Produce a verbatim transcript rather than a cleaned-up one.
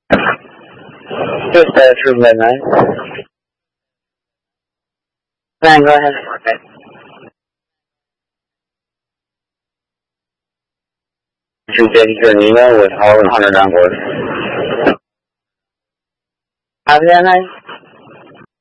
Just uh, through midnight. Then go ahead. Okay. Two fifty-three Nemo with Harlan Hunter on board. Copy that, night.